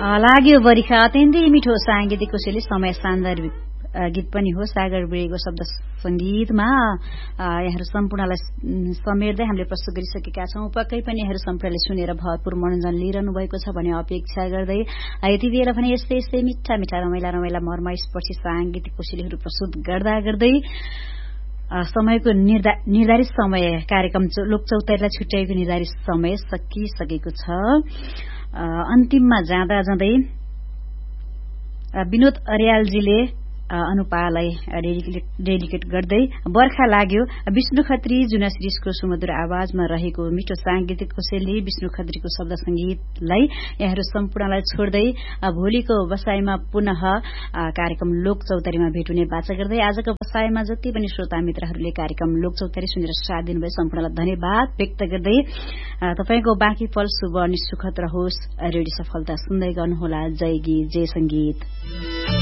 लाग्यो बरिखा अत्यन्तै मिठो साङ्गीतिक कोसेली समय सान्दर्भिक गीत पनि हो। सागर बिरेको शब्द संगीतमा यहाँहरू सम्पूर्णलाई समेट्दै हामीले प्रस्तुत गरिसकेका छौं। पक्कै पनि यहाँहरू सम्पूर्णले सुनेर भरपूर मनोरञ्जन लिइरहनु भएको छ भन्ने अपेक्षा गर्दै यति बेला भने यस्तै यस्तै मिठा मिठा रमाइला रमाइला मर्मस्पर्शी साङ्गीतिक कोसेलीहरू प्रस्तुत गर्दा गर्दै समयको निर्धारित समय कार्यक्रम लोकचौतारीलाई छुट्याएको निर्धारित समय सकिसकेको छ। अन्तिममा जाँदा जाँदै विनोद अर्यालजीले अनुपालाई डेडिकेट गर्दै बर्खा लाग्यो विष्णु खत्री जुना सिरिजको सुमधुर आवाजमा रहेको मिठो साङ्गीतिक कोसेली विष्णु खत्रीको शब्द संगीतलाई यहाँहरू सम्पूर्णलाई छोड्दै भोलिको बसाईमा पुनः कार्यक्रम लोकचौतारीमा भेट हुने बाचा गर्दै आजको बसाईमा जति पनि श्रोता मित्रहरूले कार्यक्रम लोकचौतारी सुनेर साथ दिनुभयो सम्पूर्णलाई धन्यवाद व्यक्त गर्दै तपाईको बाँकी पल शुभ अनि सुखद रहोस्। रेडियो सफलता सुन्दै गर्नुहोला। जय गीत जय संगीत।